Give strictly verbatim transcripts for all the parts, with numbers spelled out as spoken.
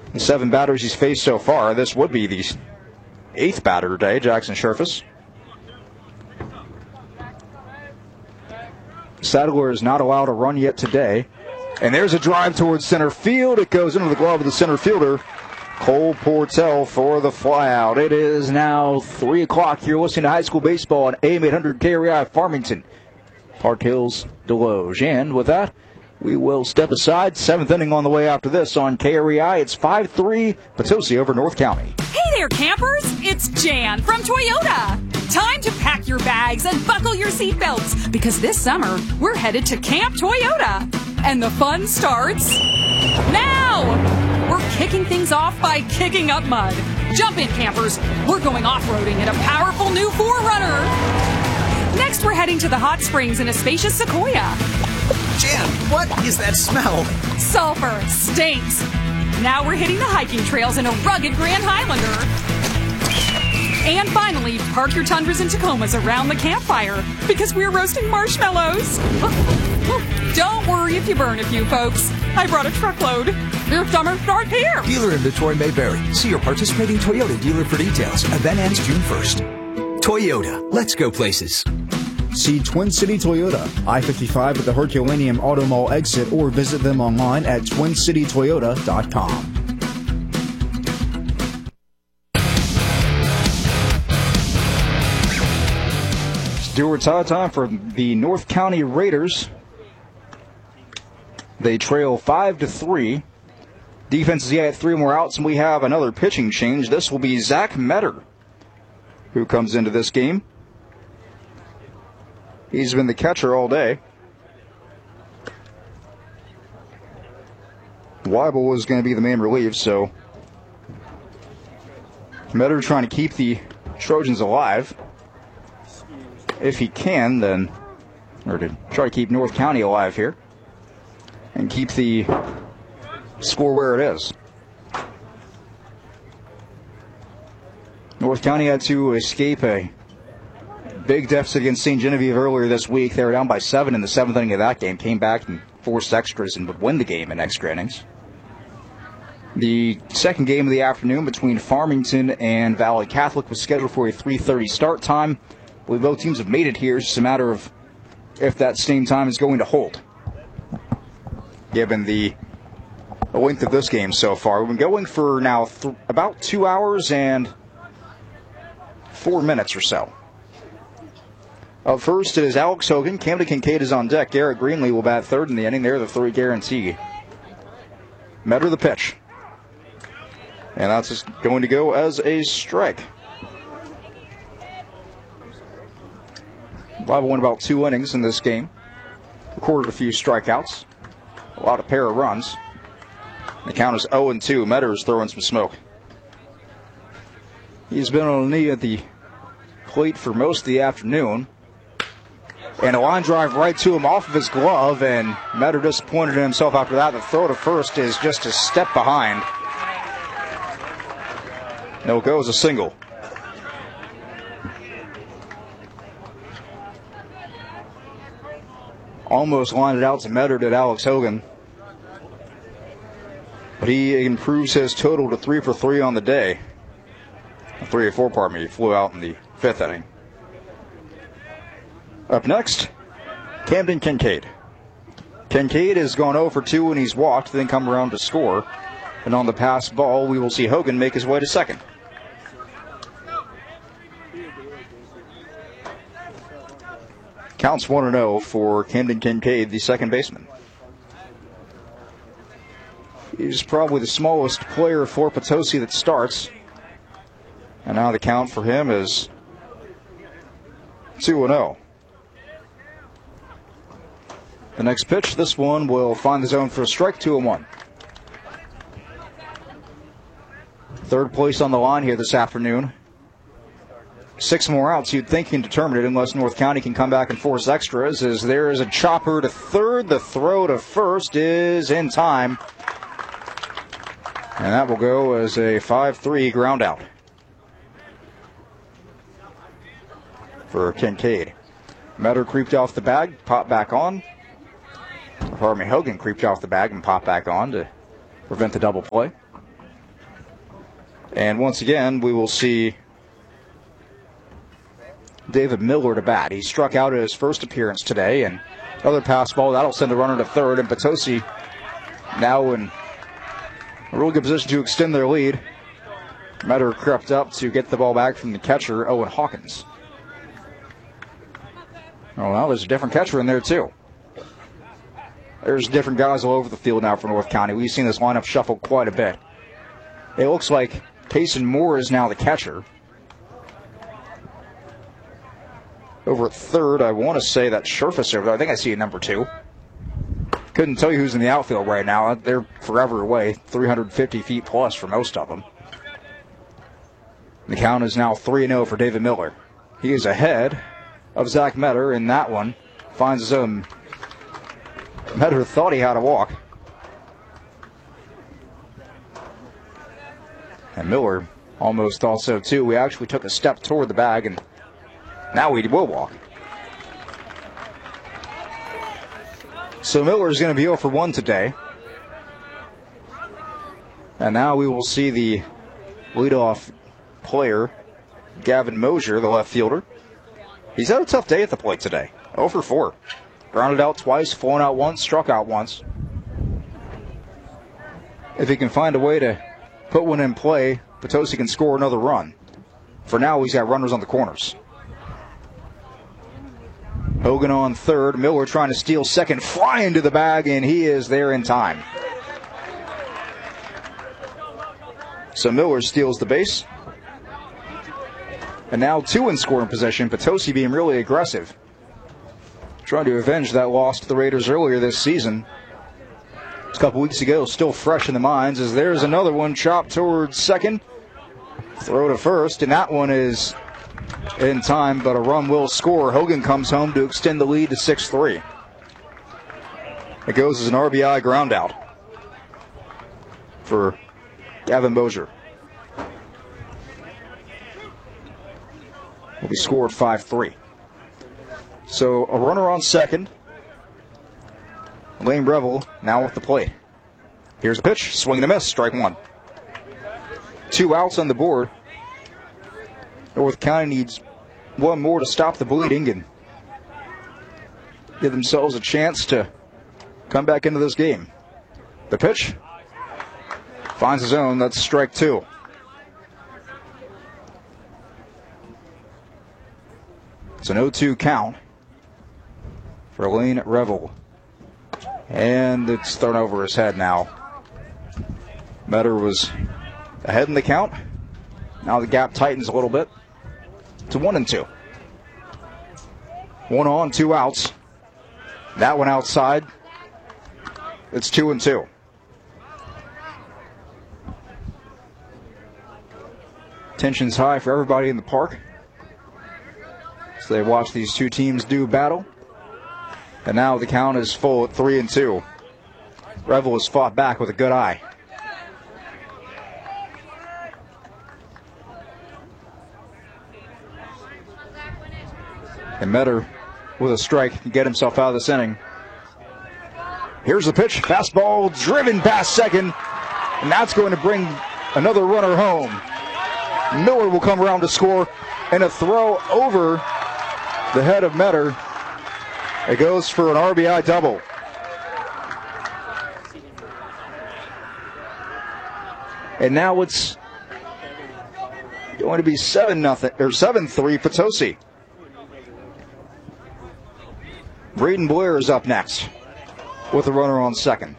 The seven batters he's faced so far. This would be the eighth batter today, Jackson Scherfus. Sadler is not allowed a run yet today. And there's a drive towards center field. It goes into the glove of the center fielder, Cole Portell, for the flyout. It is now three o'clock. You're listening to high school baseball on A M eight hundred K R E I Farmington, Park Hills, Deloge. And with that, we will step aside. Seventh inning on the way after this on K R E I. It's five three, Potosi over North County. Hey there, campers. It's Jan from Toyota. Time to pack your bags and buckle your seatbelts, because this summer, we're headed to Camp Toyota. And the fun starts now. We're kicking things off by kicking up mud. Jump in, campers. We're going off-roading in a powerful new four runner. Next, we're heading to the hot springs in a spacious Sequoia. Jan, what is that smell? Sulfur. Stinks. Now we're hitting the hiking trails in a rugged Grand Highlander. And finally, park your Tundras and Tacomas around the campfire, because we're roasting marshmallows. Don't worry if you burn a few, folks. I brought a truckload. Your summer starts here. Dealer inventory may vary. See your participating Toyota dealer for details. Event ends June first. Toyota. Let's go places. See Twin City Toyota, I fifty-five at the Herculaneum Auto Mall exit, or visit them online at twin city toyota dot com. Stewart's high time for the North County Raiders. They trail five to three. Defense is yet at three more outs, and we have another pitching change. This will be Zach Metter, who comes into this game. He's been the catcher all day. Weibel was going to be the main relief, so Metter trying to keep the Trojans alive. If he can, then, or to try to keep North County alive here and keep the score where it is. North County had to escape a big deficit against Saint Genevieve earlier this week. They were down by seven in the seventh inning of that game, came back and forced extras and would win the game in extra innings. The second game of the afternoon between Farmington and Valley Catholic was scheduled for a three thirty start time. I believe both teams have made it here. It's just a matter of if that same time is going to hold, given the length of this game so far. We've been going for now th- about two hours and four minutes or so. Up first, it is Alex Hogan. Camden Kincaid is on deck. Garrett Greenlee will bat third in the inning. They're the three guarantee. Metter the pitch. And that's just going to go as a strike. Weibel won about two innings in this game. Recorded a few strikeouts. A lot of pair of runs. The count is oh and two. Metter is throwing some smoke. He's been on a knee at the plate for most of the afternoon. And a line drive right to him off of his glove, and Metter disappointed in himself after that. The throw to first is just a step behind. No go as a single. Almost lined it out to Metter, did Alex Hogan. But he improves his total to three for three on the day. Three or four, pardon me. He flew out in the fifth inning. Up next, Camden Kincaid. Kincaid has gone oh for two when he's walked, then come around to score. And on the pass ball, we will see Hogan make his way to second. Counts one and oh for Camden Kincaid, the second baseman. He's probably the smallest player for Potosi that starts. And now the count for him is two and oh. The next pitch, this one will find the zone for a strike, two and one. Third place on the line here this afternoon. Six more outs, you'd think, can determine it unless North County can come back and force extras, as there is a chopper to third. The throw to first is in time. And that will go as a five three ground out for Kincaid. Metter creeped off the bag, popped back on. Pardon me, Hogan creeped off the bag and popped back on to prevent the double play. And once again, we will see David Miller to bat. He struck out at his first appearance today, and another pass ball, that'll send the runner to third, and Potosi now in a real good position to extend their lead. Metter crept up to get the ball back from the catcher, Owen Hawkins. Oh, well, there's a different catcher in there, too. There's different guys all over the field now for North County. We've seen this lineup shuffle quite a bit. It looks like Payson Moore is now the catcher. Over at third, I want to say that Sherfus over there. I think I see a number two. Couldn't tell you who's in the outfield right now. They're forever away, three hundred fifty feet plus for most of them. The count is now three and oh for David Miller. He is ahead of Zach Metter, and that one finds his own. Metter thought he had a walk. And Miller almost also, too. We actually took a step toward the bag, and now we will walk. So Miller is going to be oh for one today. And now we will see the leadoff player, Gavin Mosier, the left fielder. He's had a tough day at the plate today. oh for four. Grounded out twice, flown out once, struck out once. If he can find a way to put one in play, Potosi can score another run. For now, he's got runners on the corners. Hogan on third. Miller trying to steal second, fly into the bag, and he is there in time. So Miller steals the base. And now two in scoring position. Potosi being really aggressive, trying to avenge that loss to the Raiders earlier this season. A couple weeks ago, still fresh in the minds, as there's another one chopped towards second. Throw to first, and that one is in time, but a run will score. Hogan comes home to extend the lead to six three. It goes as an R B I ground out for Gavin Mosier. Will be scored five three. So a runner on second. Lane Breville now with the plate. Here's a pitch, swing and a miss, strike one. Two outs on the board. North County needs one more to stop the bleeding and give themselves a chance to come back into this game. The pitch finds his own, that's strike two. It's an oh two count for Lane Breville. And it's thrown over his head now. Metter was ahead in the count. Now the gap tightens a little bit to one and two. One on, two outs. That one outside. It's two and two. Tension's high for everybody in the park. So they watch these two teams do battle. And now the count is full at three and two. Breville has fought back with a good eye. And Metter with a strike can get himself out of this inning. Here's the pitch. Fastball driven past second. And that's going to bring another runner home. Miller will come around to score. And a throw over the head of Metter. It goes for an R B I double. And now it's going to be seven nothing or seven three Potosi. Braden Blair is up next with a runner on second.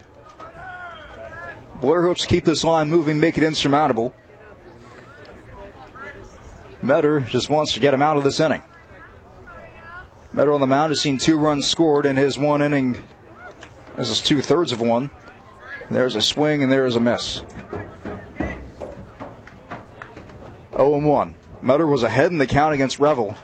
Blair hopes to keep this line moving, make it insurmountable. Metter just wants to get him out of this inning. Metter on the mound has seen two runs scored in his one inning. This is two-thirds of one. There's a swing and there's a miss. oh and one. Metter was ahead in the count against Breville.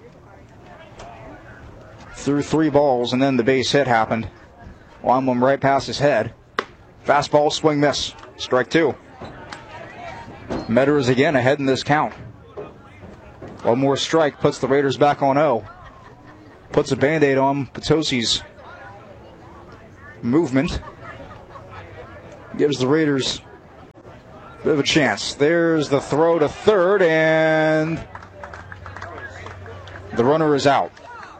Threw three balls and then the base hit happened. Line one right past his head. Fastball, swing, miss. Strike two. Metter is again ahead in this count. One more strike puts the Raiders back on oh. Puts a Band-Aid on Potosi's movement. Gives the Raiders Bit of a chance. There's the throw to third, and the runner is out.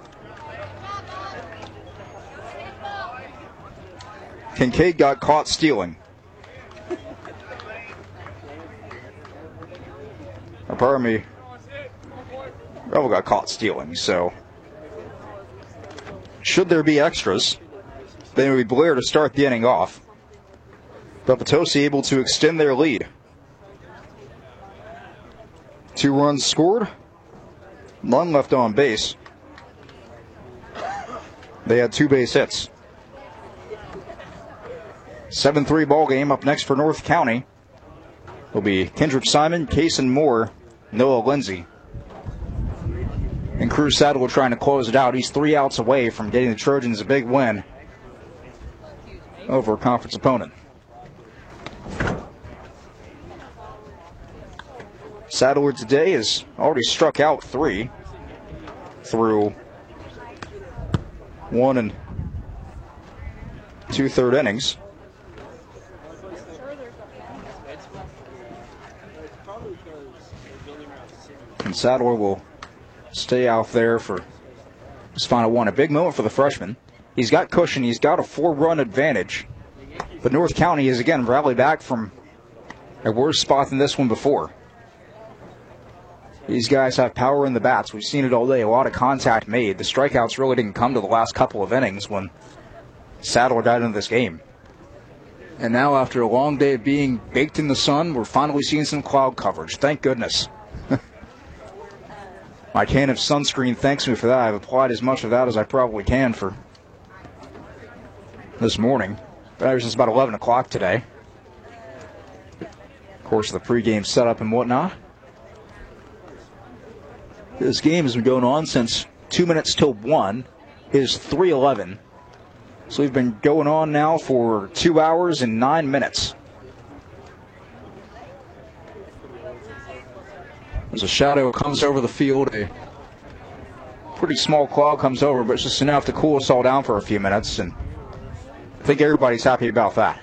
Kincaid got caught stealing. Or pardon me. Rebel got caught stealing, so should there be extras, then it would be Blair to start the inning off. But Potosi able to extend their lead. Two runs scored, none left on base. They had two base hits. seven three ball game. Up next for North County will be Kendrick Simon, Kason Moore, Noah Lindsay. And Cruz Sadler trying to close it out. He's three outs away from getting the Trojans a big win over a conference opponent. Sadler today has already struck out three through one and two-third innings. And Sadler will stay out there for his final one. A big moment for the freshman. He's got cushion. He's got a four-run advantage. But North County has again rallied back from a worse spot than this one before. These guys have power in the bats. We've seen it all day. A lot of contact made. The strikeouts really didn't come to the last couple of innings when Sadler got into this game. And now after a long day of being baked in the sun, we're finally seeing some cloud coverage. Thank goodness. My can of sunscreen thanks me for that. I've applied as much of that as I probably can for this morning. But ever since about eleven o'clock today. Of course, the pregame setup and whatnot. This game has been going on since two minutes till one. It is three eleven. So we've been going on now for two hours and nine minutes. As a shadow comes over the field, a pretty small cloud comes over, but it's just enough to cool us all down for a few minutes, and I think everybody's happy about that.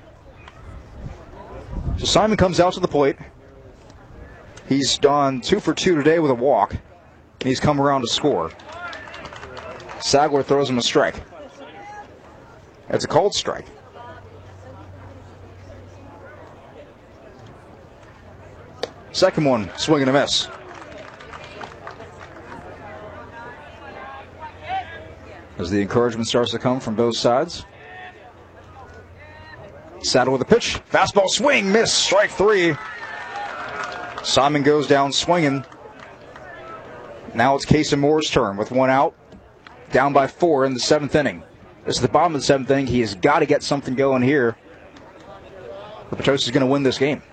So Simon comes out to the plate. He's done two for two today with a walk, and he's come around to score. Sadler throws him a strike. That's a called strike. Second one, swing and a miss. As the encouragement starts to come from both sides. Sadler with a pitch. Fastball swing, miss, strike three. Simon goes down swinging. Now it's Kason Moore's turn with one out. Down by four in the seventh inning. This is the bottom of the seventh inning. He has got to get something going here. The Potosi is going to win this game.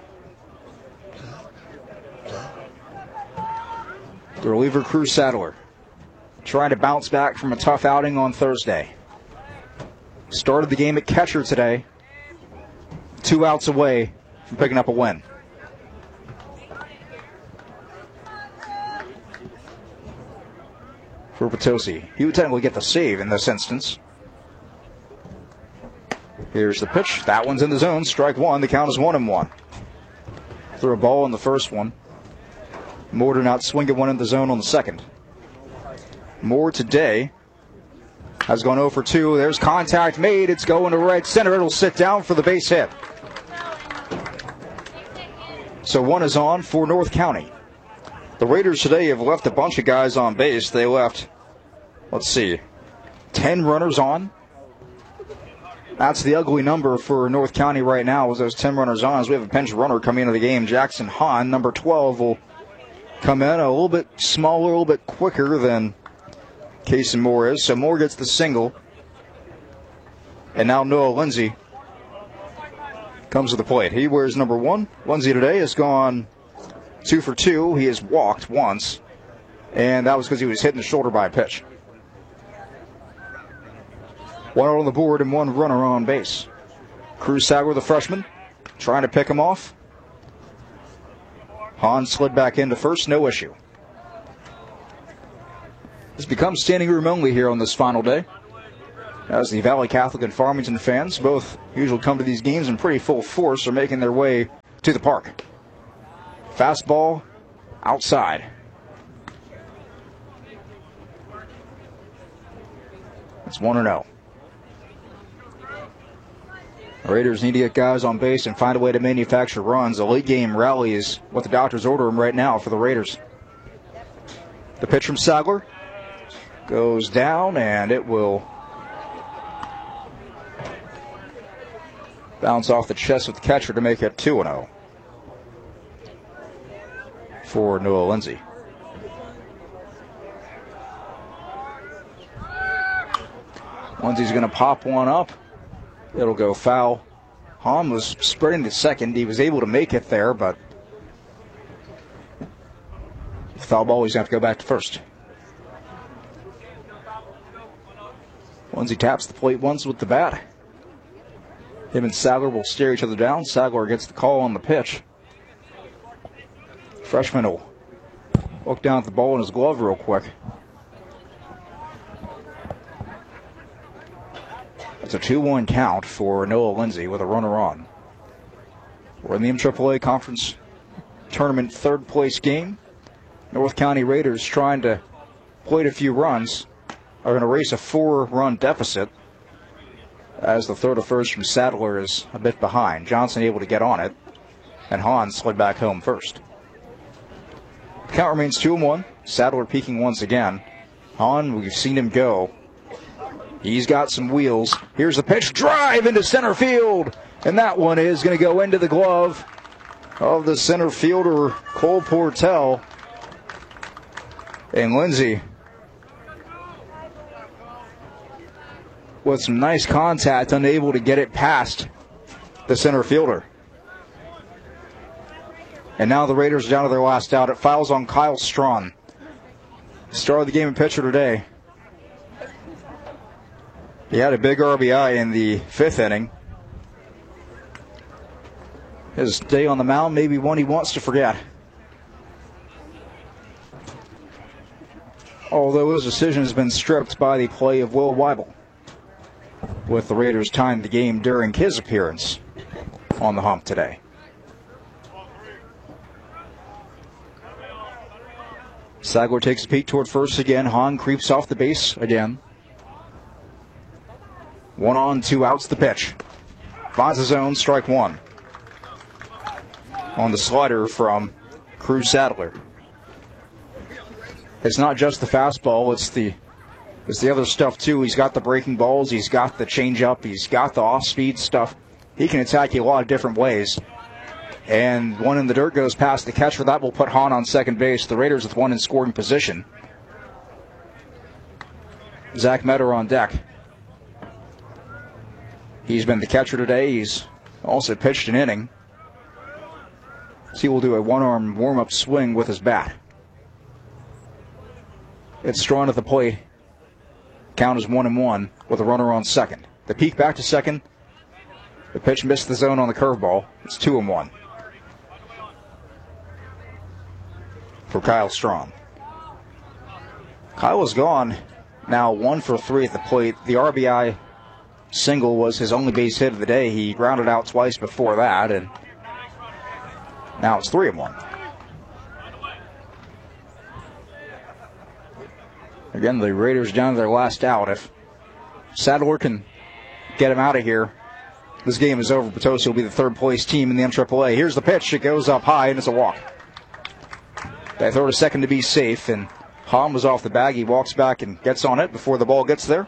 The reliever, Cruz Sadler, trying to bounce back from a tough outing on Thursday. Started the game at catcher today. Two outs away from picking up a win. For Potosi, he would technically get the save in this instance. Here's the pitch. That one's in the zone. Strike one. The count is one and one. Threw a ball in the first one. Moore did not swing at one in the zone on the second. Moore today has gone oh for two. There's contact made. It's going to right center. It'll sit down for the base hit. So one is on for North County. The Raiders today have left a bunch of guys on base. They left, let's see, ten runners on. That's the ugly number for North County right now, is those ten runners on. As we have a pinch runner coming into the game. Jackson Hahn, number twelve, will come in a little bit smaller, a little bit quicker than Kason Moore is. So Moore gets the single. And now Noah Lindsay comes to the plate. He wears number one. Lindsay today has gone two for two. He has walked once. And that was because he was hit in the shoulder by a pitch. One out on the board and one runner on base. Cruz Sadler, the freshman, trying to pick him off. Hahn slid back into first, no issue. It's become standing room only here on this final day, as the Valley Catholic and Farmington fans both usually come to these games in pretty full force, are making their way to the park. Fastball outside. It's one and oh. The Raiders need to get guys on base and find a way to manufacture runs. A late game rally is what the doctors order them right now for the Raiders. The pitch from Sagler goes down, and it will bounce off the chest of the catcher to make it two and oh for Noah Lindsay. Lindsay's going to pop one up. It'll go foul. Hahn was sprinting to second. He was able to make it there, but foul ball, he's going to have to go back to first. Lindsay taps the plate once with the bat. Him and Sagler will stare each other down. Sagler gets the call on the pitch. Freshman will look down at the ball in his glove real quick. It's a two one count for Noah Lindsay with a runner on. We're in the M triple A Conference Tournament third place game. North County Raiders trying to plate a few runs are going to race a four-run deficit as the throw to first from Sadler is a bit behind. Johnson able to get on it, and Hahn slid back home first. The count remains two and one. Sadler peaking once again. Hahn, we've seen him go. He's got some wheels. Here's the pitch. Drive into center field. And that one is going to go into the glove of the center fielder, Cole Portell. And Lindsay, with some nice contact, unable to get it past the center fielder. And now the Raiders are down to their last out. It fouls on Kyle Strawn. Star of the game and pitcher today. He had a big R B I in the fifth inning. His day on the mound may be one he wants to forget. Although his decision has been stripped by the play of Will Weibel, with the Raiders tying the game during his appearance on the hump today. Sagler takes a peek toward first again. Hahn creeps off the base again. One on, two outs, the pitch. Finds his own, strike one. On the slider from Cruz Sadler. It's not just the fastball, it's the it's the other stuff too. He's got the breaking balls, he's got the changeup, he's got the off-speed stuff. He can attack you a lot of different ways. And one in the dirt goes past the catcher. That will put Hahn on second base. The Raiders with one in scoring position. Zach Metter on deck. He's been the catcher today. He's also pitched an inning. So he will do a one-arm warm-up swing with his bat. It's Strawn at the plate. Count is one and one with a runner on second. The peak back to second. The pitch missed the zone on the curveball. It's two and one for Kyle Strawn. Kyle is gone now one for three at the plate. The R B I single was his only base hit of the day. He grounded out twice before that, and now it's three and one. Again, the Raiders down to their last out. If Sadler can get him out of here, this game is over. Potosi will be the third place team in the M triple A. Here's the pitch. It goes up high, and it's a walk. They throw to second to be safe, and Hahn was off the bag. He walks back and gets on it before the ball gets there.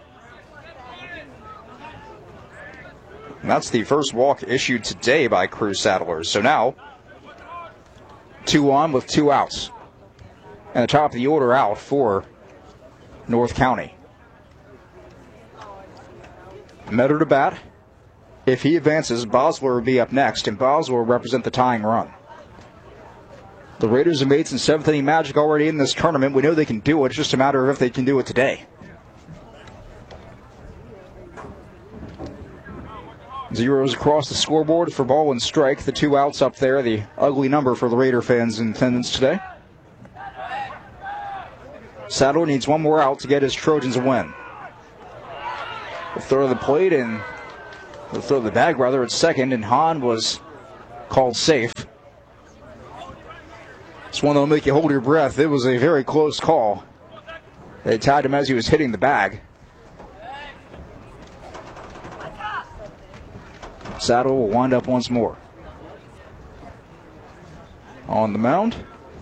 And that's the first walk issued today by Cruz Sadler. So now, two on with two outs. And the top of the order out for North County. Metter to bat. If he advances, Boswell will be up next, and Boswell will represent the tying run. The Raiders have made some seventh inning magic already in this tournament. We know they can do it. It's just a matter of if they can do it today. Zeros across the scoreboard for ball and strike. The two outs up there, the ugly number for the Raider fans in attendance today. Sadler needs one more out to get his Trojans a win. The throw of the plate and the throw of the bag, rather, at second, and Hahn was called safe. It's one that'll make you hold your breath. It was a very close call. They tied him as he was hitting the bag. Saddle will wind up once more. On the mound.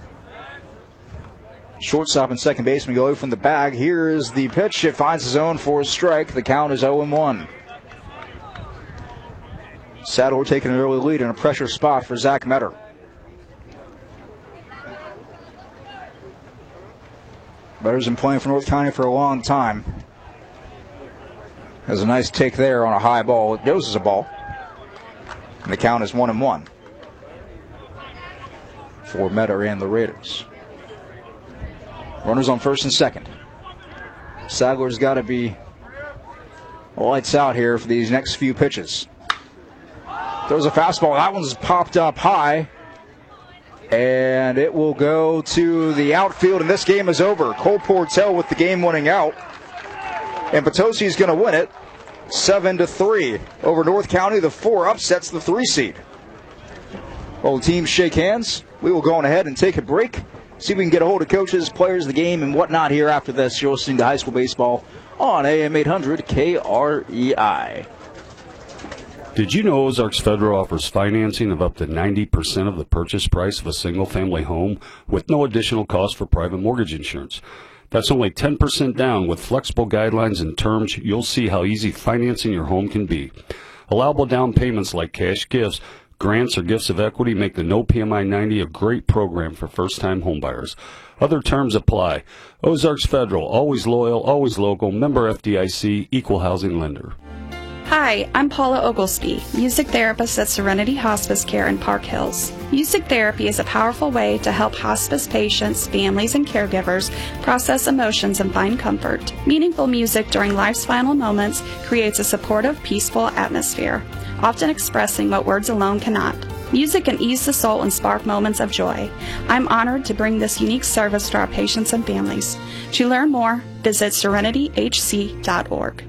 Shortstop and second baseman go away from the bag. Here is the pitch. It finds the zone for a strike. The count is oh and one. Saddle taking an early lead in a pressure spot for Zach Metter. Metter's been playing for North County for a long time. Has a nice take there on a high ball. It goes as a ball. And the count is one and one for Metter and the Raiders. Runners on first and second. Sadler's got to be lights out here for these next few pitches. Throws a fastball. That one's popped up high. And it will go to the outfield, and this game is over. Cole Portell with the game-winning out. And Potosi is going to win it seven to three over North County. The four upsets the three seed. Well, the teams shake hands. We will go on ahead and take a break. See if we can get a hold of coaches, players, the game, and whatnot here after this. You're listening to High School Baseball on A M eight hundred K R E I. Did you know Ozarks Federal offers financing of up to ninety percent of the purchase price of a single-family home with no additional cost for private mortgage insurance? That's only ten percent down. With flexible guidelines and terms, you'll see how easy financing your home can be. Allowable down payments like cash gifts, grants, or gifts of equity make the No P M I ninety a great program for first-time homebuyers. Other terms apply. Ozarks Federal, always loyal, always local, member F D I C, equal housing lender. Hi, I'm Paula Oglesby, music therapist at Serenity Hospice Care in Park Hills. Music therapy is a powerful way to help hospice patients, families, and caregivers process emotions and find comfort. Meaningful music during life's final moments creates a supportive, peaceful atmosphere, often expressing what words alone cannot. Music can ease the soul and spark moments of joy. I'm honored to bring this unique service to our patients and families. To learn more, visit serenity h c dot org.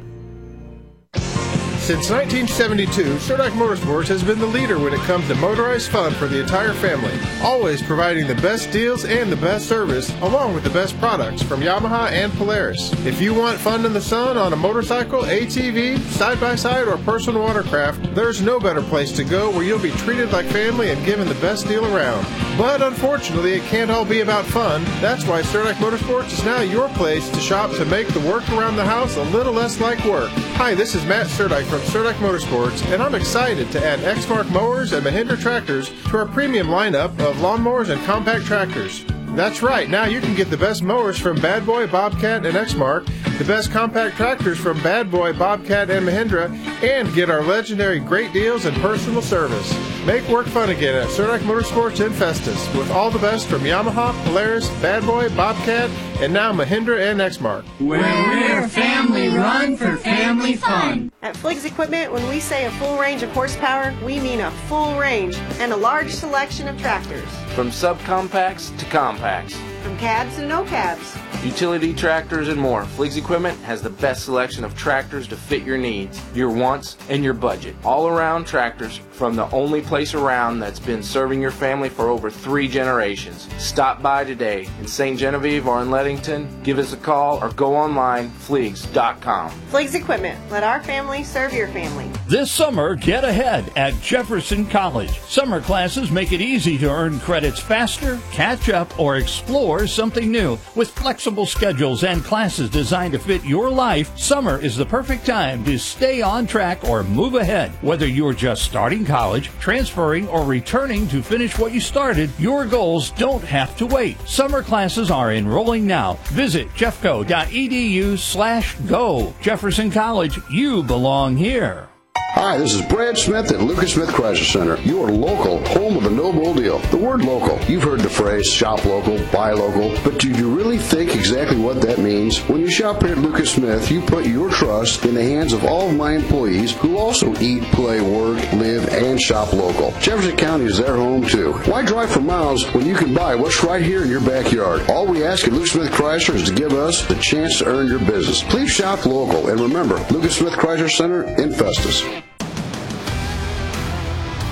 Since nineteen seventy-two, Cerdak Motorsports has been the leader when it comes to motorized fun for the entire family, always providing the best deals and the best service, along with the best products from Yamaha and Polaris. If you want fun in the sun on a motorcycle, A T V, side-by-side, or personal watercraft, there's no better place to go where you'll be treated like family and given the best deal around. But unfortunately, it can't all be about fun. That's why Cerdak Motorsports is now your place to shop to make the work around the house a little less like work. Hi, this is Matt Cerdak from Cerdak Motorsports, and I'm excited to add Exmark mowers and Mahindra tractors to our premium lineup of lawnmowers and compact tractors. That's right, now you can get the best mowers from Bad Boy, Bobcat, and Exmark, the best compact tractors from Bad Boy, Bobcat, and Mahindra, and get our legendary great deals and personal service. Make work fun again at Cerdak Motorsports in Festus, with all the best from Yamaha, Polaris, Bad Boy, Bobcat, and now Mahindra and Exmark. Where we're family run for family fun. At Fliggs Equipment, when we say a full range of horsepower, we mean a full range and a large selection of tractors. From subcompacts to compacts. From cabs to no cabs. Utility tractors and more. Fliggs Equipment has the best selection of tractors to fit your needs, your wants, and your budget. All-around tractors from the only place around that's been serving your family for over three generations. Stop by today in Saint Genevieve or in Leadington. Give us a call or go online, fliggs dot com. Fliggs Equipment. Let our family serve your family. This summer, get ahead at Jefferson College. Summer classes make it easy to earn credits faster, catch up, or explore something new. With flexible schedules and classes designed to fit your life, summer is the perfect time to stay on track or move ahead. Whether you're just starting college, transferring, or returning to finish what you started, your goals don't have to wait. Summer classes are enrolling now. Visit jeffco.edu slash go. Jefferson College, you belong here. Hi, this is Brad Smith at Lucas Smith Chrysler Center, your local home of the no bull deal. The word local, you've heard the phrase shop local, buy local, but do you really think exactly what that means? When you shop here at Lucas Smith, you put your trust in the hands of all of my employees who also eat, play, work, live, and shop local. Jefferson County is their home too. Why drive for miles when you can buy what's right here in your backyard? All we ask at Lucas Smith Chrysler is to give us the chance to earn your business. Please shop local, and remember, Lucas Smith Chrysler Center in Festus.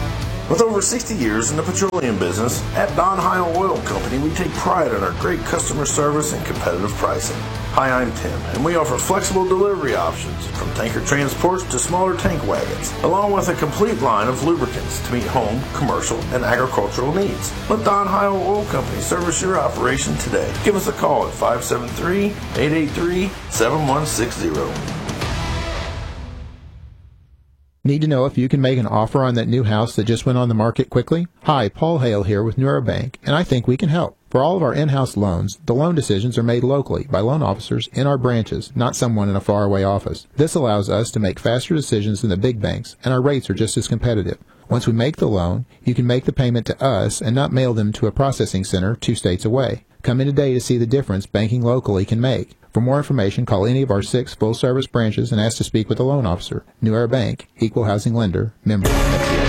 With over sixty years in the petroleum business, at Don Heil Oil Company, we take pride in our great customer service and competitive pricing. Hi, I'm Tim, and we offer flexible delivery options, from tanker transports to smaller tank wagons, along with a complete line of lubricants to meet home, commercial, and agricultural needs. Let Don Heil Oil Company service your operation today. Give us a call at five seven three, eight eight three, seven one six zero. Need to know if you can make an offer on that new house that just went on the market quickly? Hi, Paul Hale here with Neuro Bank, and I think we can help. For all of our in-house loans, the loan decisions are made locally by loan officers in our branches, not someone in a faraway office. This allows us to make faster decisions than the big banks, and our rates are just as competitive. Once we make the loan, you can make the payment to us and not mail them to a processing center two states away. Come in today to see the difference banking locally can make. For more information, call any of our six full-service branches and ask to speak with a loan officer. New Era Bank, Equal Housing Lender, member F D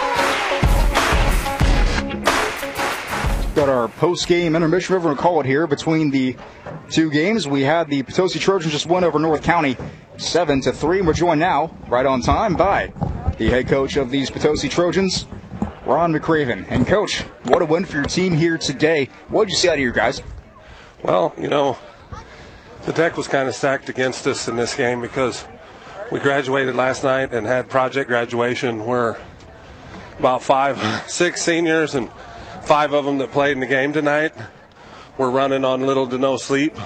I C. Got our post-game intermission, we're going to call it here, between the two games. We had the Potosi Trojans just win over North County seven to three, and we're joined now, right on time, by the head coach of these Potosi Trojans, Ron McCraven. And, Coach, what a win for your team here today. What did you see out of your guys? Well, you know, the deck was kind of stacked against us in this game because we graduated last night and had project graduation where about five, six seniors and five of them that played in the game tonight were running on little to no sleep.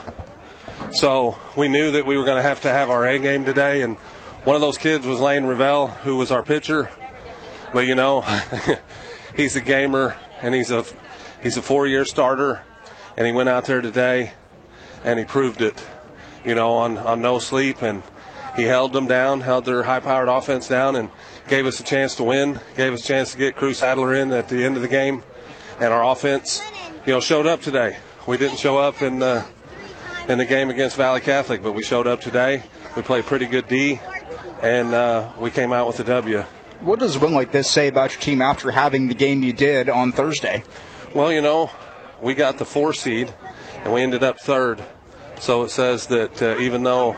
So we knew that we were going to have to have our A game today, and one of those kids was Lane Revelle, who was our pitcher. But, you know, he's a gamer, and he's a he's a four-year starter, and he went out there today and he proved it, you know, on, on no sleep, and he held them down, held their high-powered offense down, and gave us a chance to win, gave us a chance to get Cruz Sadler in at the end of the game, and our offense, you know, showed up today. We didn't show up in the, in the game against Valley Catholic, but we showed up today. We played pretty good D, and uh, we came out with a W. What does a win like this say about your team after having the game you did on Thursday? Well, you know, we got the four seed, and we ended up third. So it says that uh, even though,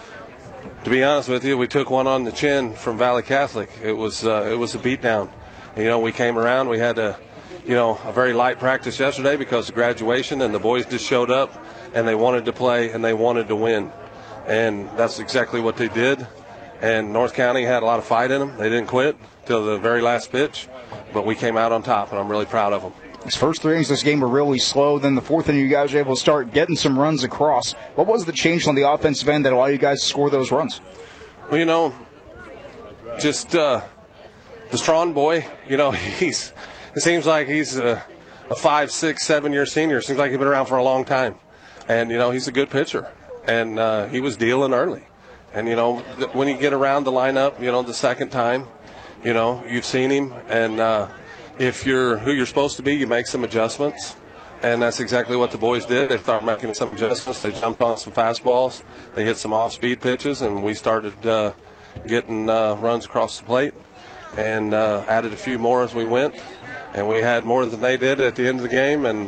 to be honest with you, we took one on the chin from Valley Catholic, it was uh, it was a beatdown. You know, we came around, we had a, you know, a very light practice yesterday because of graduation, and the boys just showed up, and they wanted to play, and they wanted to win. And that's exactly what they did. And North County had a lot of fight in them. They didn't quit till the very last pitch, but we came out on top, and I'm really proud of them. These first three innings of this game were really slow. Then the fourth inning, you guys were able to start getting some runs across. What was the change on the offensive end that allowed you guys to score those runs? Well, you know, just uh, the strong boy, you know, he's it seems like he's a, a five, six, seven-year senior. Seems like he's been around for a long time. And, you know, he's a good pitcher. And uh, he was dealing early. And, you know, when you get around the lineup, you know, the second time, you know, you've seen him. And uh, if you're who you're supposed to be, you make some adjustments. And that's exactly what the boys did. They started making some adjustments. They jumped on some fastballs. They hit some off-speed pitches, and we started uh, getting uh, runs across the plate and uh, added a few more as we went. And we had more than they did at the end of the game, and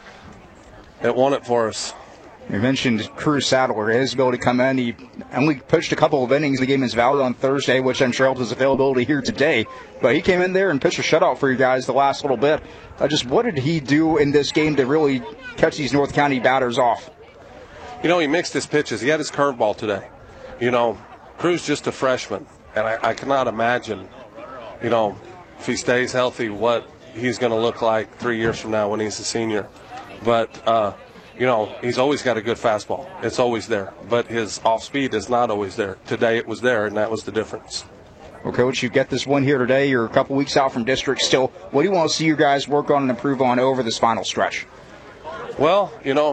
it won it for us. You mentioned Cruz Sadler, his ability to come in. He only pitched a couple of innings. The game is valid on Thursday, which I'm sure helped his availability here today. But he came in there and pitched a shutout for you guys the last little bit. Uh, just what did he do in this game to really catch these North County batters off? You know, he mixed his pitches. He had his curveball today. You know, Cruz just a freshman, and I, I cannot imagine, you know, if he stays healthy, what he's going to look like three years from now when he's a senior. But, uh, you know, he's always got a good fastball. It's always there. But his off-speed is not always there. Today it was there, and that was the difference. Well, Coach, you get this one here today. You're a couple weeks out from district still. What do you want to see your guys work on and improve on over this final stretch? Well, you know,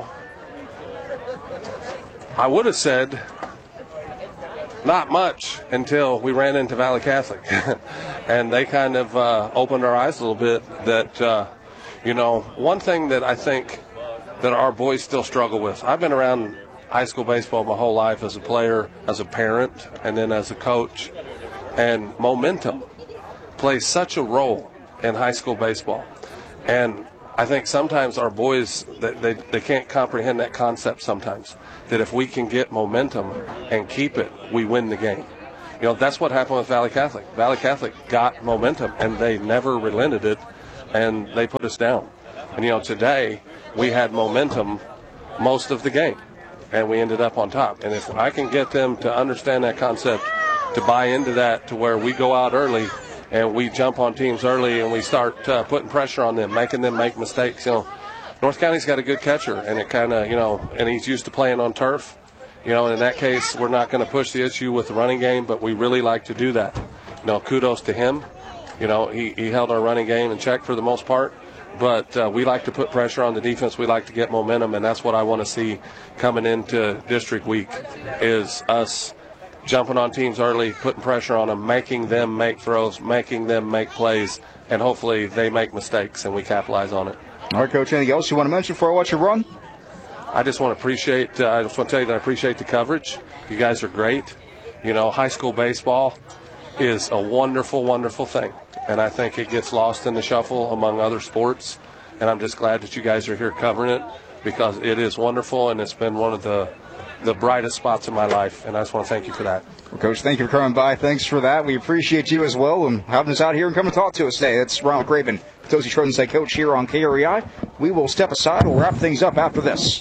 I would have said not much until we ran into Valley Catholic. And they kind of uh, opened our eyes a little bit that, uh, you know, one thing that I think that our boys still struggle with. I've been around high school baseball my whole life as a player, as a parent, and then as a coach. And momentum plays such a role in high school baseball. And I think sometimes our boys, they, they, they can't comprehend that concept sometimes, that if we can get momentum and keep it, we win the game. You know, that's what happened with Valley Catholic. Valley Catholic got momentum, and they never relented it, and they put us down. And, you know, today we had momentum most of the game, and we ended up on top. And if I can get them to understand that concept, to buy into that, to where we go out early and we jump on teams early and we start uh, putting pressure on them, making them make mistakes. You know, North County's got a good catcher, and it kind of, you know, and he's used to playing on turf. You know, and in that case, we're not going to push the issue with the running game, but we really like to do that. You know, kudos to him. You know, he, he held our running game in check for the most part. But uh, we like to put pressure on the defense. We like to get momentum, and that's what I want to see coming into district week is us jumping on teams early, putting pressure on them, making them make throws, making them make plays, and hopefully they make mistakes and we capitalize on it. All right, Coach, anything else you want to mention before I watch you run? I just want to appreciate, uh, I just want to tell you that I appreciate the coverage. You guys are great. You know, high school baseball is a wonderful, wonderful thing. And I think it gets lost in the shuffle among other sports. And I'm just glad that you guys are here covering it because it is wonderful, and it's been one of the the brightest spots in my life. And I just want to thank you for that. Well, Coach, thank you for coming by. Thanks for that. We appreciate you as well and having us out here and coming to talk to us today. That's Ron Craven, Potosi Trojans head coach here on K R E I. We will step aside. We'll wrap things up after this.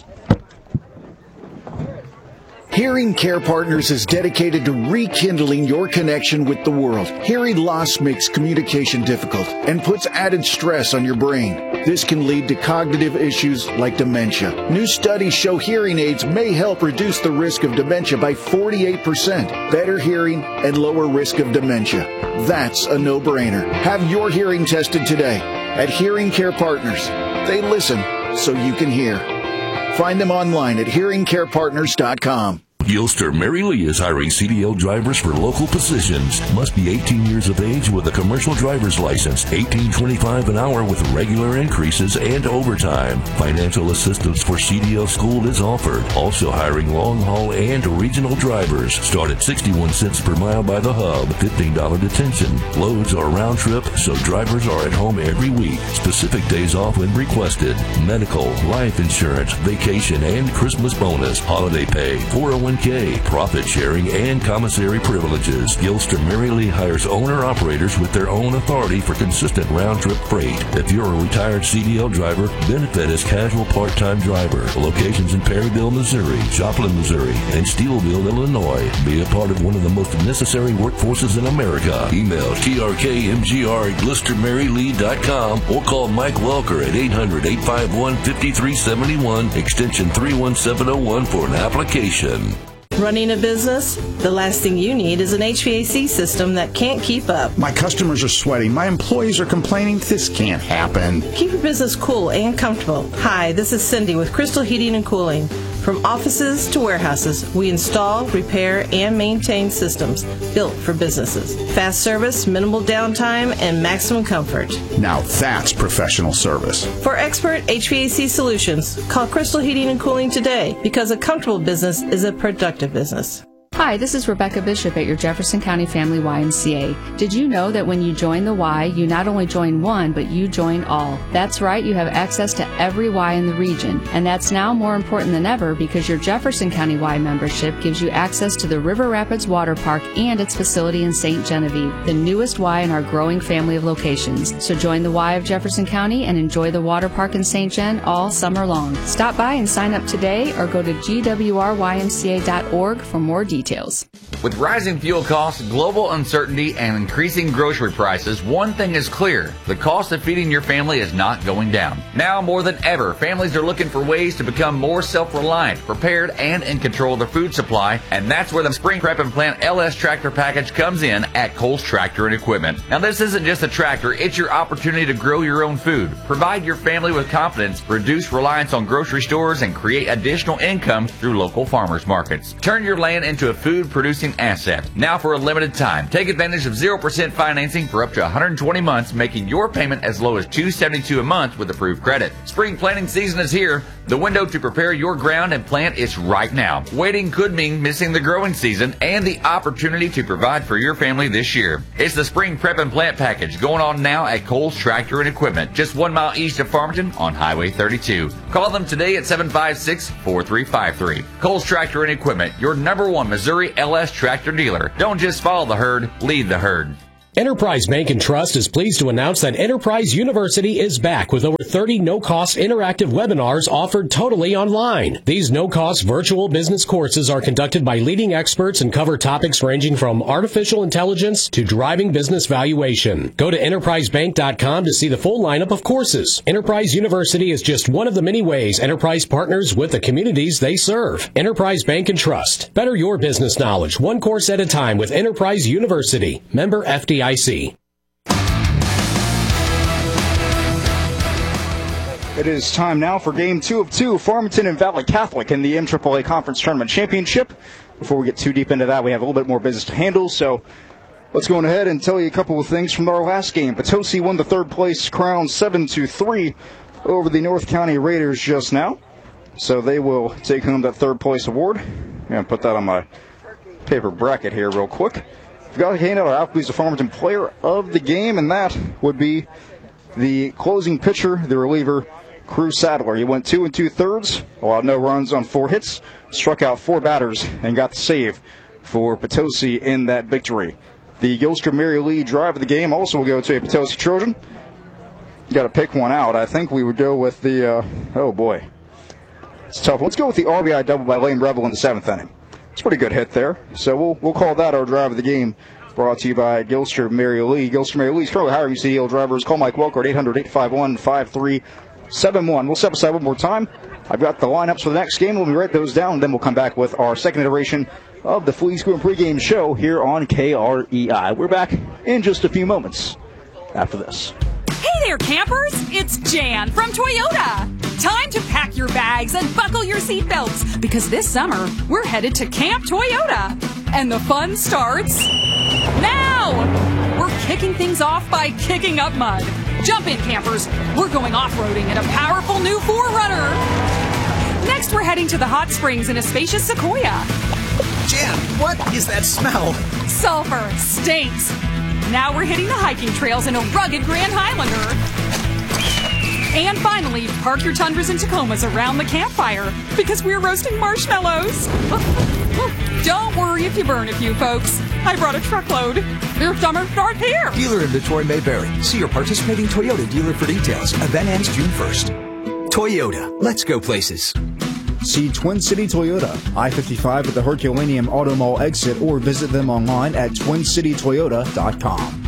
Hearing Care Partners is dedicated to rekindling your connection with the world. Hearing loss makes communication difficult and puts added stress on your brain. This can lead to cognitive issues like dementia. New studies show hearing aids may help reduce the risk of dementia by forty-eight percent. Better hearing and lower risk of dementia. That's a no-brainer. Have your hearing tested today at Hearing Care Partners. They listen so you can hear. Find them online at hearing care partners dot com. Gilster Mary Lee is hiring C D L drivers for local positions. Must be eighteen years of age with a commercial driver's license. eighteen twenty-five an hour with regular increases and overtime. Financial assistance for C D L school is offered. Also hiring long haul and regional drivers. Start at sixty-one cents per mile by the hub. fifteen dollars detention. Loads are round trip, so drivers are at home every week. Specific days off when requested. Medical, life insurance, vacation, and Christmas bonus. Holiday pay, four oh one k, profit sharing, and commissary privileges. Gilster Mary Lee hires owner-operators with their own authority for consistent round-trip freight. If you're a retired C D L driver, benefit as casual part-time driver. Locations in Perryville, Missouri, Joplin, Missouri, and Steelville, Illinois. Be a part of one of the most necessary workforces in America. Email T R K M G R at glister mary lee dot com or call Mike Welker at eight hundred, eight five one, five three seven one, extension three one seven oh one for an application. Running a business? The last thing you need is an H V A C system that can't keep up. My customers are sweating. My employees are complaining. This can't happen. Keep your business cool and comfortable. Hi, this is Cindy with Crystal Heating and Cooling. From offices to warehouses, we install, repair, and maintain systems built for businesses. Fast service, minimal downtime, and maximum comfort. Now that's professional service. For expert H V A C solutions, call Crystal Heating and Cooling today because a comfortable business is a productive business. Hi, this is Rebecca Bishop at your Jefferson County Family Y M C A. Did you know that when you join the Y, you not only join one, but you join all? That's right, you have access to every Y in the region. And that's now more important than ever because your Jefferson County Y membership gives you access to the River Rapids Water Park and its facility in Saint Genevieve, the newest Y in our growing family of locations. So join the Y of Jefferson County and enjoy the water park in Saint Gen all summer long. Stop by and sign up today or go to G W R Y M C A dot org for more details. With rising fuel costs, global uncertainty, and increasing grocery prices, one thing is clear. The cost of feeding your family is not going down. Now more than ever, families are looking for ways to become more self-reliant, prepared, and in control of their food supply, and that's where the Spring Prep and Plant L S Tractor Package comes in at Coles Tractor and Equipment. Now this isn't just a tractor, it's your opportunity to grow your own food, provide your family with confidence, reduce reliance on grocery stores, and create additional income through local farmers markets. Turn your land into a food-producing asset. Now for a limited time, take advantage of zero percent financing for up to one hundred twenty months, making your payment as low as two hundred seventy-two dollars a month with approved credit. Spring planting season is here. The window to prepare your ground and plant is right now. Waiting could mean missing the growing season and the opportunity to provide for your family family this year. It's the Spring Prep and Plant Package going on now at Coles Tractor and Equipment, just one mile east of Farmington on Highway thirty-two. Call them today at seven five six, four three five three. Coles Tractor and Equipment, your number one Missouri L S tractor dealer. Don't just follow the herd, lead the herd. Enterprise Bank and Trust is pleased to announce that Enterprise University is back with over thirty no-cost interactive webinars offered totally online. These no-cost virtual business courses are conducted by leading experts and cover topics ranging from artificial intelligence to driving business valuation. Go to enterprise bank dot com to see the full lineup of courses. Enterprise University is just one of the many ways Enterprise partners with the communities they serve. Enterprise Bank and Trust. Better your business knowledge, one course at a time with Enterprise University. Member F D I C. It is time now for game two of two, Farmington and Valley Catholic in the M triple A Conference Tournament Championship. Before we get too deep into that, we have a little bit more business to handle, so let's go on ahead and tell you a couple of things from our last game. Potosi won the third place crown seven to three over the North County Raiders just now, so they will take home that third place award. I'm going to put that on my paper bracket here real quick. We've got to hand out our Applebee's Farmington Player of the Game, and that would be the closing pitcher, the reliever, Crew Sadler. He went two and two thirds, allowed no runs on four hits, struck out four batters, and got the save for Potosi in that victory. The Gilster Mary Lee drive of the game also will go to a Potosi Trojan. You got to pick one out. I think we would go with the, uh, oh boy, it's tough. Let's go with the R B I double by Lane Rebel in the seventh inning. It's a pretty good hit there. So we'll we'll call that our drive of the game, brought to you by Gilster Mary Lee. Gilster Mary Lee is currently hiring C D L drivers. Call Mike Welker at eight hundred, eight five one, five three seven one. We'll step aside one more time. I've got the lineups for the next game. Let me write those down, and then we'll come back with our second iteration of the Flea School pregame show here on K R E I. We're back in just a few moments after this. Hey there, campers! It's Jan from Toyota. Time to pack your bags and buckle your seatbelts, because this summer we're headed to Camp Toyota. And the fun starts now! We're kicking things off by kicking up mud. Jump in, campers. We're going off-roading in a powerful new four runner. Next, we're heading to the hot springs in a spacious Sequoia. Jan, what is that smell? Sulfur stinks. Now we're hitting the hiking trails in a rugged Grand Highlander. And finally, park your Tundras and Tacomas around the campfire, because we're roasting marshmallows. Don't worry if you burn a few, folks. I brought a truckload. Your summer starts here. Dealer inventory may vary. See your participating Toyota dealer for details. Event ends June first. Toyota. Let's go places. See Twin City Toyota, I fifty-five at the Herculaneum Auto Mall exit, or visit them online at twin city toyota dot com.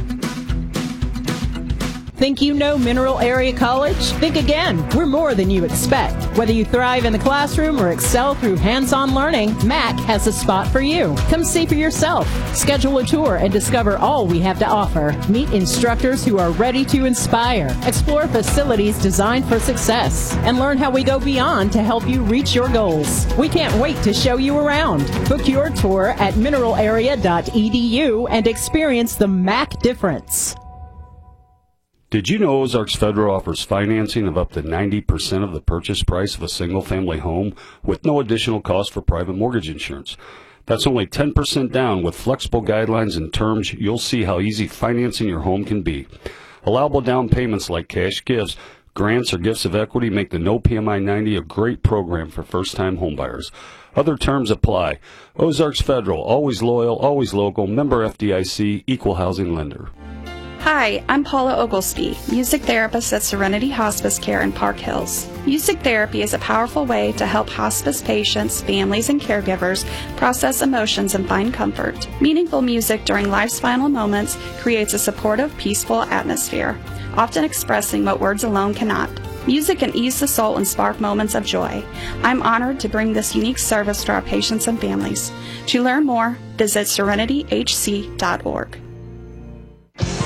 Think you know Mineral Area College? Think again. We're more than you expect. Whether you thrive in the classroom or excel through hands-on learning, M A C has a spot for you. Come see for yourself. Schedule a tour and discover all we have to offer. Meet instructors who are ready to inspire. Explore facilities designed for success. And learn how we go beyond to help you reach your goals. We can't wait to show you around. Book your tour at mineral area dot e d u and experience the M A C difference. Did you know Ozarks Federal offers financing of up to ninety percent of the purchase price of a single-family home with no additional cost for private mortgage insurance? That's only ten percent down with flexible guidelines and terms. You'll see how easy financing your home can be. Allowable down payments like cash gifts, grants, or gifts of equity make the No P M I ninety a great program for first-time homebuyers. Other terms apply. Ozarks Federal, always loyal, always local, member F D I C, equal housing lender. Hi, I'm Paula Oglesby, music therapist at Serenity Hospice Care in Park Hills. Music therapy is a powerful way to help hospice patients, families, and caregivers process emotions and find comfort. Meaningful music during life's final moments creates a supportive, peaceful atmosphere, often expressing what words alone cannot. Music can ease the soul and spark moments of joy. I'm honored to bring this unique service to our patients and families. To learn more, visit serenity h c dot org.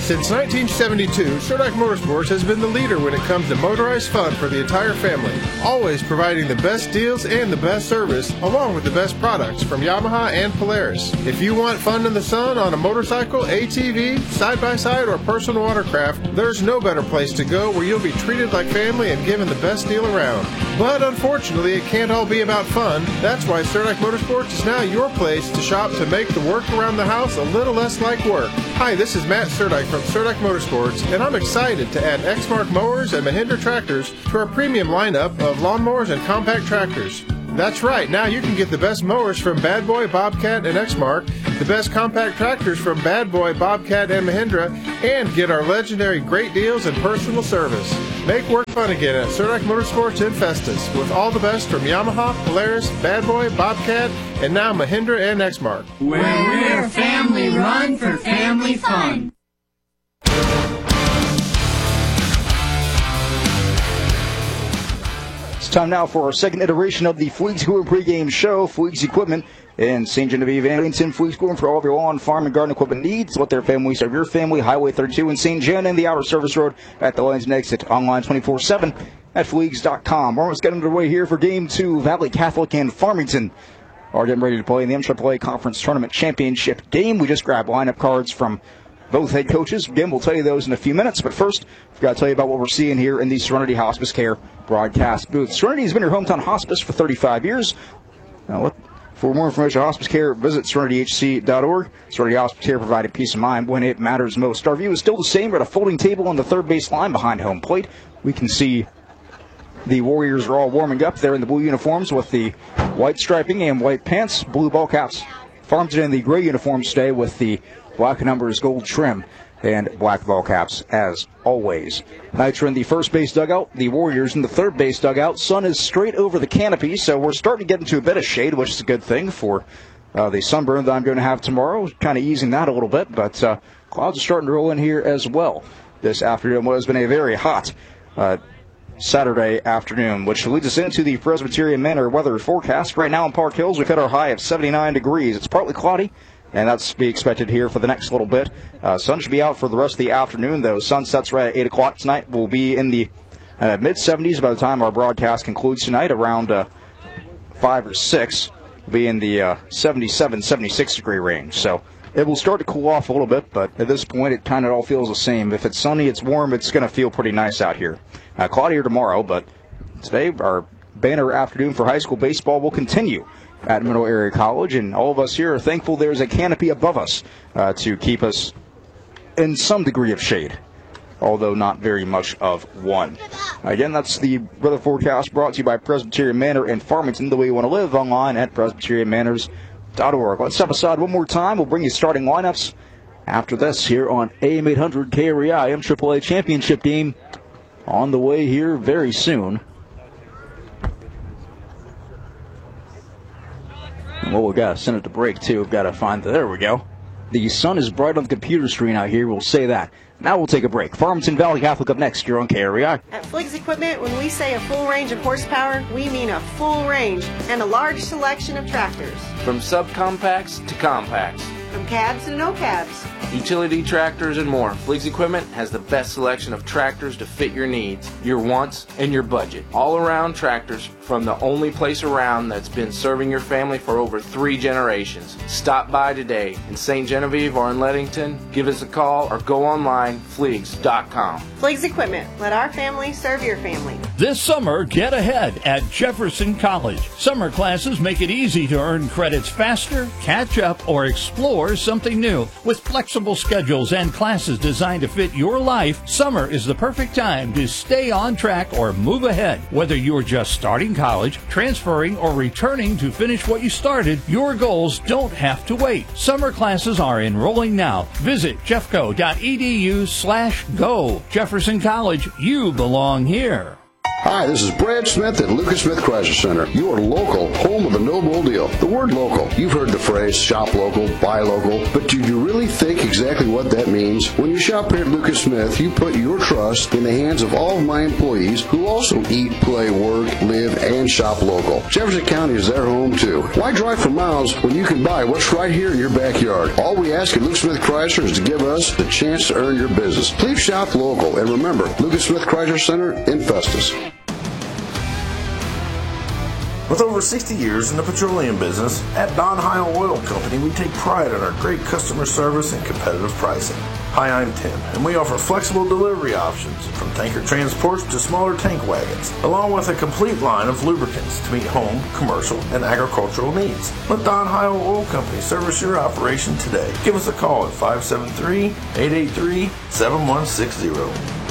Since nineteen seventy-two, Sherdock Motorsports has been the leader when it comes to motorized fun for the entire family, always providing the best deals and the best service, along with the best products from Yamaha and Polaris. If you want fun in the sun on a motorcycle, A T V, side-by-side, or personal watercraft, there's no better place to go where you'll be treated like family and given the best deal around. But unfortunately, it can't all be about fun. That's why Sherdock Motorsports is now your place to shop to make the work around the house a little less like work. Hi, this is Matt Sherdock from Sherdock Motorsports, and I'm excited to add Exmark mowers and Mahindra tractors to our premium lineup of lawnmowers and compact tractors. That's right, now you can get the best mowers from Bad Boy, Bobcat, and Exmark, the best compact tractors from Bad Boy, Bobcat, and Mahindra, and get our legendary great deals and personal service. Make work fun again at Sherdock Motorsports in Festus, with all the best from Yamaha, Polaris, Bad Boy, Bobcat, and now Mahindra and Exmark. Where we're family run for family fun. It's time now for our second iteration of the Fleets Equipment pregame show. Fleets Equipment in Saint Genevieve, Arlington. Fleets Equipment for all of your lawn, farm, and garden equipment needs. Let their family serve your family. Highway thirty-two in Saint Gen and the Outer Service Road at the Lansing exit. Online twenty-four seven at fleets dot com. We're almost getting underway here for Game two. Valley Catholic and Farmington are getting ready to play in the M triple A Conference Tournament Championship game. We just grabbed lineup cards from both head coaches. Again, we'll tell you those in a few minutes, but first, we've got to tell you about what we're seeing here in the Serenity Hospice Care broadcast booth. Serenity has been your hometown hospice for thirty-five years. Now, what, for more information on hospice care, visit serenity h c dot org. Serenity Hospice Care providing peace of mind when it matters most. Our view is still the same. We're at a folding table on the third base line behind home plate. We can see the Warriors are all warming up there in the blue uniforms with the white striping and white pants, blue ball caps. Farmington in the gray uniforms stay with the black numbers, gold trim, and black ball caps as always. Knights are in the first base dugout. The Warriors in the third base dugout. Sun is straight over the canopy, so we're starting to get into a bit of shade, which is a good thing for uh, the sunburn that I'm going to have tomorrow. Kind of easing that a little bit, but uh, clouds are starting to roll in here as well this afternoon. What has been a very hot uh, Saturday afternoon, which leads us into the Presbyterian Manor weather forecast. Right now in Park Hills, we've hit our high of seventy-nine degrees. It's partly cloudy, and that's to be expected here for the next little bit. Uh, sun should be out for the rest of the afternoon, though. Sun sets right at eight o'clock tonight. We'll be in the uh, mid-seventies by the time our broadcast concludes tonight, around uh, five or six. We'll be in the uh, seventy-seven, seventy-six degree range. So it will start to cool off a little bit, but at this point it kind of all feels the same. If it's sunny, it's warm, it's going to feel pretty nice out here. Uh, cloudier tomorrow, but today our banner afternoon for high school baseball will continue at Middle Area College, and all of us here are thankful there's a canopy above us uh, to keep us in some degree of shade, although not very much of one. Again, that's the weather forecast brought to you by Presbyterian Manor in Farmington, the way you want to live, online at presbyterian manors dot org. Let's step aside one more time. We'll bring you starting lineups after this here on A M eight hundred K R E I. M triple A Championship game on the way here very soon. Well, we've got to send it to break, too. We've got to find the, there we go. The sun is bright on the computer screen out here. We'll say that. Now we'll take a break. Farmington Valley Catholic up next here on K R E I. At Fliggs Equipment, when we say a full range of horsepower, we mean a full range and a large selection of tractors. From subcompacts to compacts. From cabs to no cabs. Utility tractors and more. Fliggs Equipment has the best selection of tractors to fit your needs, your wants, and your budget. All-around tractors from the only place around that's been serving your family for over three generations. Stop by today in Saint Genevieve or in Leadington. Give us a call or go online, fliggs dot com. Fliggs Equipment. Let our family serve your family. This summer, get ahead at Jefferson College. Summer classes make it easy to earn credits faster, catch up, or explore something new. With flexible schedules and classes designed to fit your life, summer is the perfect time to stay on track or move ahead. Whether you're just starting college, transferring, or returning to finish what you started, your goals don't have to wait. Summer classes are enrolling now. Visit jeffco dot e d u slash go. Jefferson College, you belong here. Hi, this is Brad Smith at Lucas Smith Chrysler Center, your local home of the no bull deal. The word local, you've heard the phrase shop local, buy local, but do you really think exactly what that means? When you shop here at Lucas Smith, you put your trust in the hands of all of my employees who also eat, play, work, live, and shop local. Jefferson County is their home too. Why drive for miles when you can buy what's right here in your backyard? All we ask at Lucas Smith Chrysler is to give us the chance to earn your business. Please shop local, and remember, Lucas Smith Chrysler Center in Festus. With over sixty years in the petroleum business, at Don Heil Oil Company, we take pride in our great customer service and competitive pricing. Hi, I'm Tim, and we offer flexible delivery options from tanker transports to smaller tank wagons, along with a complete line of lubricants to meet home, commercial, and agricultural needs. Let Don Heil Oil Company service your operation today. Give us a call at five seven three, eight eight three, seven one six zero.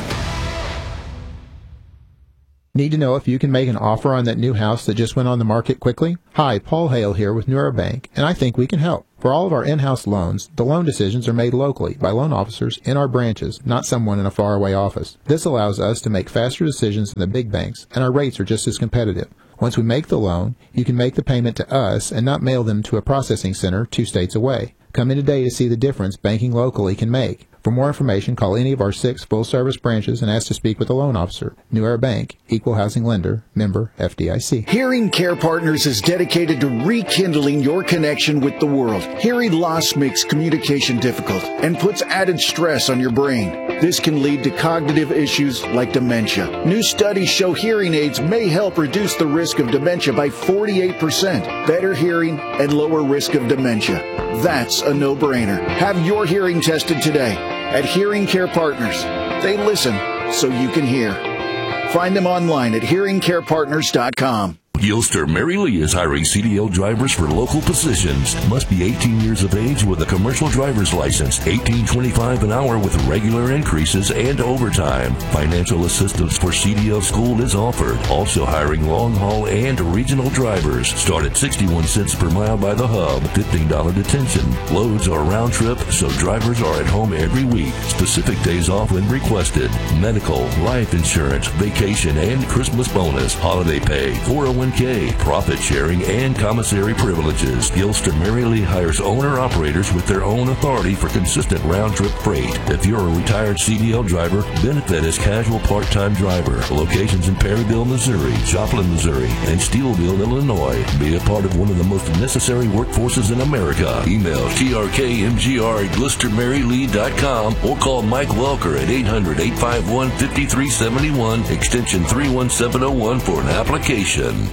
Need to know if you can make an offer on that new house that just went on the market quickly? Hi, Paul Hale here with New Era Bank, and I think we can help. For all of our in-house loans, the loan decisions are made locally by loan officers in our branches, not someone in a faraway office. This allows us to make faster decisions than the big banks, and our rates are just as competitive. Once we make the loan, you can make the payment to us and not mail them to a processing center two states away. Come in today to see the difference banking locally can make. For more information, call any of our six full-service branches and ask to speak with a loan officer. New Era Bank, Equal Housing Lender, member F D I C. Hearing Care Partners is dedicated to rekindling your connection with the world. Hearing loss makes communication difficult and puts added stress on your brain. This can lead to cognitive issues like dementia. New studies show hearing aids may help reduce the risk of dementia by forty-eight percent. Better hearing and lower risk of dementia. That's a no-brainer. Have your hearing tested today at Hearing Care Partners. They listen so you can hear. Find them online at hearing care partners dot com. Gilster Mary Lee is hiring C D L drivers for local positions. Must be eighteen years of age with a commercial driver's license. eighteen twenty-five an hour with regular increases and overtime. Financial assistance for C D L school is offered. Also hiring long haul and regional drivers. Start at sixty-one cents per mile by the hub. fifteen dollars detention. Loads are round trip, so drivers are at home every week. Specific days off when requested. Medical, life insurance, vacation, and Christmas bonus. Holiday pay, four oh one k, profit sharing, and commissary privileges. Gilster Mary Lee hires owner-operators with their own authority for consistent round-trip freight. If you're a retired C D L driver, benefit as casual part-time driver. Locations in Perryville, Missouri, Joplin, Missouri, and Steelville, Illinois. Be a part of one of the most necessary workforces in America. Email T R K M G R at glister mary lee dot com or call Mike Welker at eight hundred, eight five one, five three seven one, extension three one seven oh one for an application.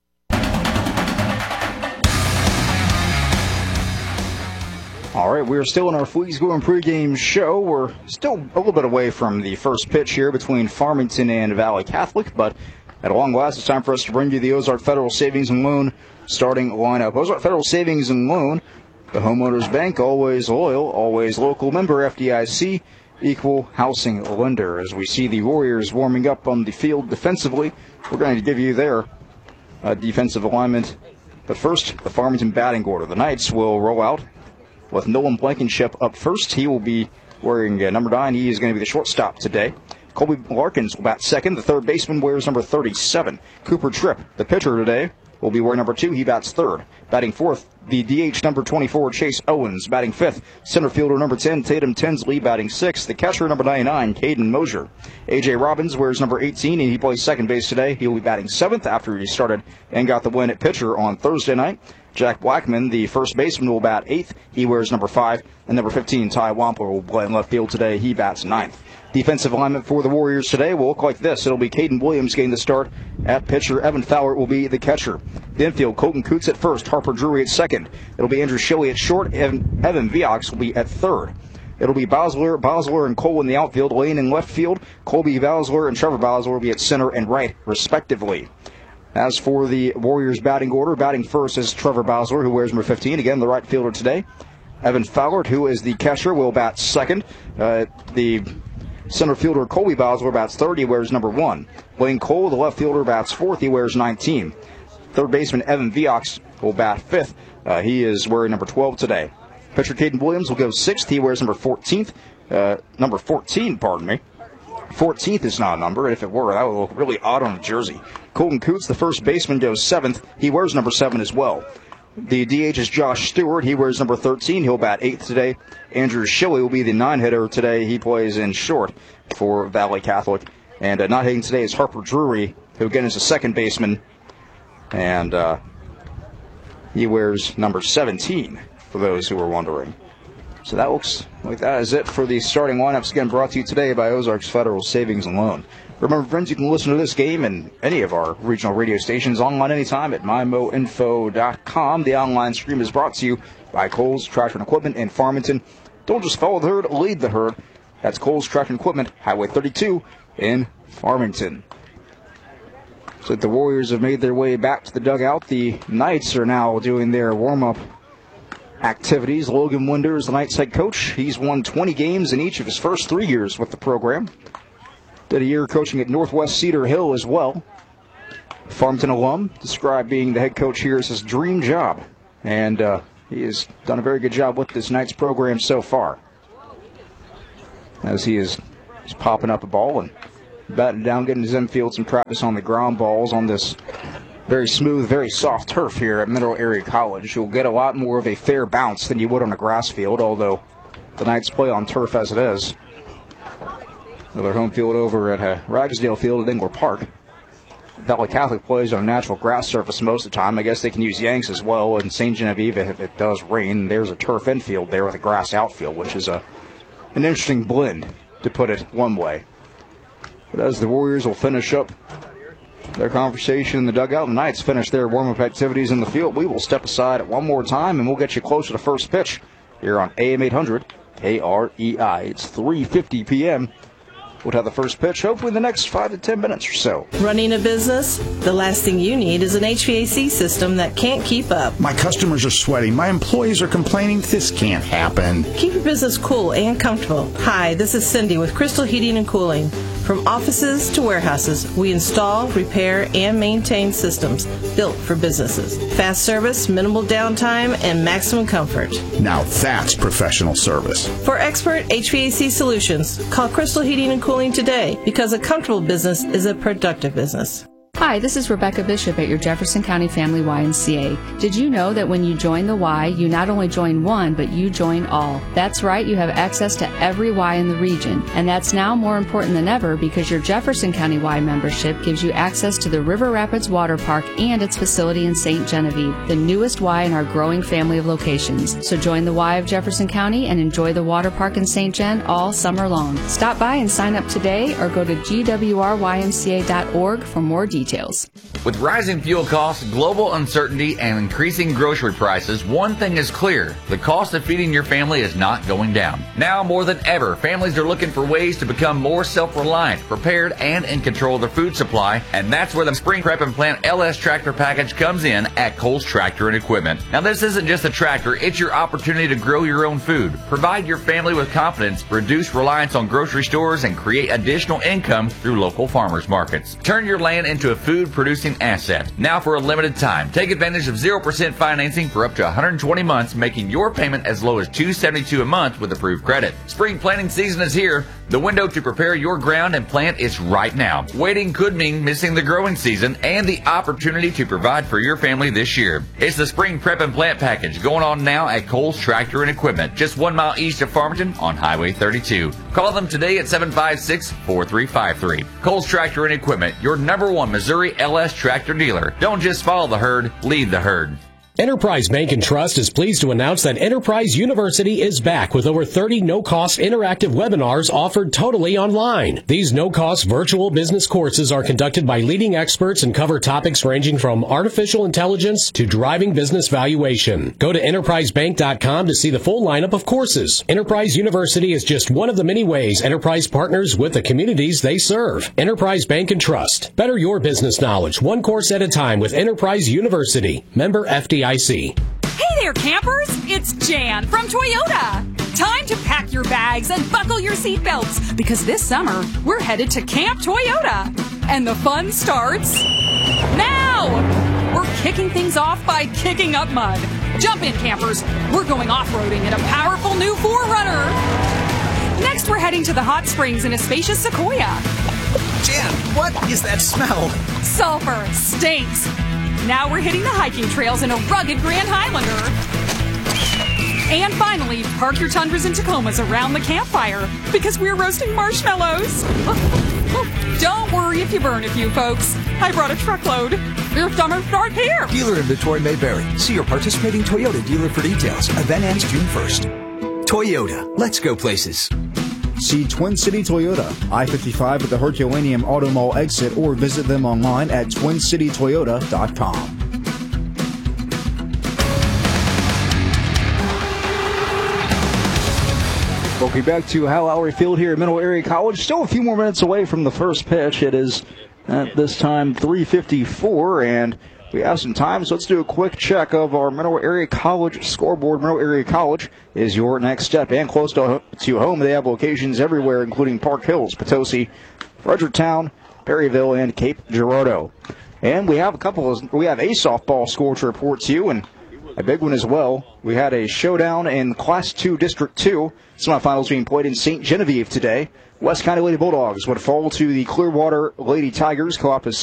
All right, we're still in our Fleas Going pregame show. We're still a little bit away from the first pitch here between Farmington and Valley Catholic, but at long last, it's time for us to bring you the Ozark Federal Savings and Loan starting lineup. Ozark Federal Savings and Loan, the homeowners bank, always loyal, always local, member F D I C, equal housing lender. As we see the Warriors warming up on the field defensively, we're going to give you their uh, defensive alignment. But first, the Farmington batting order. The Knights will roll out with Nolan Blankenship up first. He will be wearing uh, number nine. He is going to be the shortstop today. Colby Larkins will bat second. The third baseman wears number thirty-seven. Cooper Tripp, the pitcher today, will be wearing number two. He bats third. Batting fourth, the D H number twenty-four, Chase Owens. Batting fifth, center fielder number ten, Tatum Tinsley. Batting sixth, the catcher number ninety-nine, Caden Mosier. A J Robbins wears number eighteen, and he plays second base today. He will be batting seventh after he started and got the win at pitcher on Thursday night. Jack Blackman, the first baseman, will bat eighth. He wears number five. And number fifteen, Ty Wampler, will play in left field today. He bats ninth. Defensive alignment for the Warriors today will look like this. It'll be Caden Williams getting the start at pitcher. Evan Fowler will be the catcher. The infield, Colton Coots at first. Harper Drury at second. It'll be Andrew Shilley at short. Evan, Evan Viox will be at third. It'll be Bosler, Bosler and Cole in the outfield. Lane in left field. Colby Bosler and Trevor Bosler will be at center and right, respectively. As for the Warriors batting order, batting first is Trevor Bosler, who wears number fifteen. Again, the right fielder today. Evan Fowler, who is the catcher, will bat second. Uh, the center fielder, Colby Bosler, bats third. He wears number one. Wayne Cole, the left fielder, bats fourth. He wears nineteen. Third baseman, Evan Viox, will bat fifth. Uh, he is wearing number twelve today. Pitcher Caden Williams will go sixth. He wears number fourteenth. Uh, number fourteen, pardon me. fourteenth is not a number, and if it were, that would look really odd on a jersey. Colton Coots, the first baseman, goes seventh. He wears number seven as well. The D H is Josh Stewart. He wears number thirteen. He'll bat eighth today. Andrew Schilly will be the nine-hitter today. He plays in short for Valley Catholic. And uh, not hitting today is Harper Drury, who again is a second baseman. And uh, he wears number seventeen, for those who are wondering. So that looks like that is it for the starting lineups, again brought to you today by Ozarks Federal Savings and Loan. Remember, friends, you can listen to this game and any of our regional radio stations online anytime at my mo info dot com. The online stream is brought to you by Coles Tractor and Equipment in Farmington. Don't just follow the herd, lead the herd. That's Coles Tractor and Equipment, Highway thirty-two in Farmington. So the Warriors have made their way back to the dugout. The Knights are now doing their warm-up activities. Logan Winder is the Knights head coach. He's won twenty games in each of his first three years with the program. Did a year coaching at Northwest Cedar Hill as well. Farmington alum, described being the head coach here as his dream job. And uh, he has done a very good job with this Knights program so far. As he is he's popping up a ball and batting down, getting his infield some practice on the ground balls on this very smooth, very soft turf here at Mineral Area College. You'll get a lot more of a fair bounce than you would on a grass field, although the Knights play on turf as it is. Their home field over at uh, Ragsdale Field at Ingler Park. Valley Catholic plays on a natural grass surface most of the time. I guess they can use Yanks as well, and Saint Genevieve, if it does rain, there's a turf infield there with a grass outfield, which is a an interesting blend, to put it one way. But as the Warriors will finish up their conversation in the dugout, the Knights finish their warm-up activities in the field, we will step aside one more time, and we'll get you closer to first pitch here on A M eight hundred K R E I. It's three fifty p.m. We'll have the first pitch, hopefully in the next five to ten minutes or so. Running a business? The last thing you need is an H V A C system that can't keep up. My customers are sweating. My employees are complaining. This can't happen. Keep your business cool and comfortable. Hi, this is Cindy with Crystal Heating and Cooling. From offices to warehouses, we install, repair, and maintain systems built for businesses. Fast service, minimal downtime, and maximum comfort. Now that's professional service. For expert H V A C solutions, call Crystal Heating and Cooling today, because a comfortable business is a productive business. Hi, this is Rebecca Bishop at your Jefferson County Family Y M C A. Did you know that when you join the Y, you not only join one, but you join all? That's right, you have access to every Y in the region. And that's now more important than ever because your Jefferson County Y membership gives you access to the River Rapids Water Park and its facility in Saint Genevieve, the newest Y in our growing family of locations. So join the Y of Jefferson County and enjoy the water park in Saint Gen all summer long. Stop by and sign up today or go to G W R Y M C A dot org for more details. With rising fuel costs, global uncertainty, and increasing grocery prices, one thing is clear. The cost of feeding your family is not going down. Now more than ever, families are looking for ways to become more self-reliant, prepared, and in control of their food supply, and that's where the Spring Prep and Plant L S Tractor Package comes in at Coles Tractor and Equipment. Now this isn't just a tractor, it's your opportunity to grow your own food, provide your family with confidence, reduce reliance on grocery stores, and create additional income through local farmers markets. Turn your land into a food-producing asset. Now for a limited time, take advantage of zero percent financing for up to one hundred twenty months, making your payment as low as two hundred seventy-two dollars a month with approved credit. Spring planting season is here. The window to prepare your ground and plant is right now. Waiting could mean missing the growing season and the opportunity to provide for your family this year. It's the Spring Prep and Plant Package going on now at Coles Tractor and Equipment, just one mile east of Farmington on Highway thirty-two. Call them today at seven five six, four three five three. Coles Tractor and Equipment, your number one Missouri L S tractor dealer. Don't just follow the herd, lead the herd. Enterprise Bank and Trust is pleased to announce that Enterprise University is back with over thirty no-cost interactive webinars offered totally online. These no-cost virtual business courses are conducted by leading experts and cover topics ranging from artificial intelligence to driving business valuation. Go to enterprise bank dot com to see the full lineup of courses. Enterprise University is just one of the many ways Enterprise partners with the communities they serve. Enterprise Bank and Trust. Better your business knowledge, one course at a time with Enterprise University. Member F D I C. Hey there, campers! It's Jan from Toyota. Time to pack your bags and buckle your seatbelts because this summer we're headed to Camp Toyota. And the fun starts now! We're kicking things off by kicking up mud. Jump in, campers. We're going off-roading in a powerful new four runner. Next, we're heading to the hot springs in a spacious Sequoia. Jan, what is that smell? Sulfur. Stinks. Now we're hitting the hiking trails in a rugged Grand Highlander. And finally, park your Tundras and Tacomas around the campfire because we're roasting marshmallows. Don't worry if you burn a few, folks. I brought a truckload. Your summer starts here. Dealer inventory may vary. See your participating Toyota dealer for details. Event ends June first. Toyota. Let's go places. See Twin City Toyota, I fifty-five at the Herculaneum Auto Mall exit, or visit them online at twin city toyota dot com. Welcome back to Hal Lowry Field here at Middle Area College. Still a few more minutes away from the first pitch. It is at this time three fifty-four, and we have some time, so let's do a quick check of our Middle Area College scoreboard. Middle Area College is your next step, and close to, to home. They have locations everywhere, including Park Hills, Potosi, Fredericktown, Perryville, and Cape Girardeau. And we have a couple of, we have a softball score to report to you, and a big one as well. We had a showdown in Class two District two. Semifinals being played in Saint Genevieve today. West County Lady Bulldogs would fall to the Clearwater Lady Tigers. Co-op is